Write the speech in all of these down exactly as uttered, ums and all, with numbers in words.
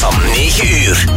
van negen uur.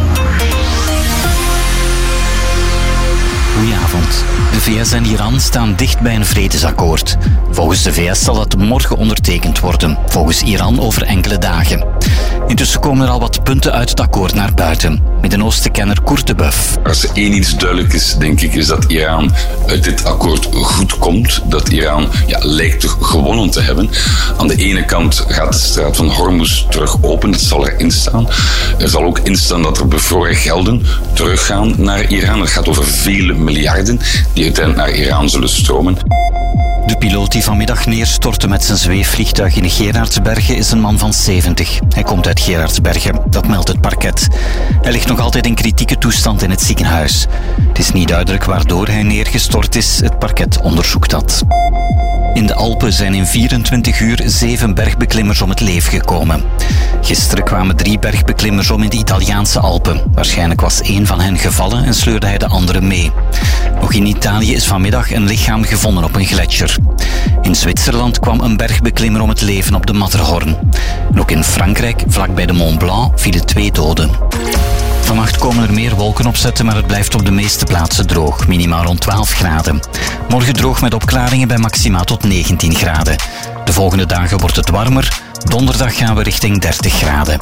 Goedenavond. De V S en Iran staan dicht bij een vredesakkoord. Volgens de V S zal het morgen ondertekend worden, volgens Iran over enkele dagen. Intussen komen er al wat punten uit het akkoord naar buiten. Midden-Oosten-kenner Koert de Buff. Als er één iets duidelijk is, denk ik, is dat Iran uit dit akkoord goed komt. Dat Iran ja, lijkt toch gewonnen te hebben. Aan de ene kant gaat de straat van Hormuz terug open, dat zal erin staan. Er zal ook in staan dat er bevroren gelden teruggaan naar Iran. Het gaat over vele miljarden die uiteindelijk naar Iran zullen stromen. De piloot die vanmiddag neerstortte met zijn zweefvliegtuig in Gerardsbergen is een man van zeventig. Hij komt uit Gerardsbergen, dat meldt het parket. Hij ligt nog altijd in kritieke toestand in het ziekenhuis. Het is niet duidelijk waardoor hij neergestort is. Het parket onderzoekt dat. In de Alpen zijn in vierentwintig uur zeven bergbeklimmers om het leven gekomen. Gisteren kwamen drie bergbeklimmers om in de Italiaanse Alpen. Waarschijnlijk was één van hen gevallen en sleurde hij de andere mee. Nog in Italië is vanmiddag een lichaam gevonden op een gletsjer. In Zwitserland kwam een bergbeklimmer om het leven op de Matterhorn. En ook in Frankrijk, vlakbij de Mont Blanc, vielen twee doden. Vannacht komen er meer wolken opzetten, maar het blijft op de meeste plaatsen droog. Minimaal rond twaalf graden. Morgen droog met opklaringen bij maxima tot negentien graden. De volgende dagen wordt het warmer. Donderdag gaan we richting dertig graden.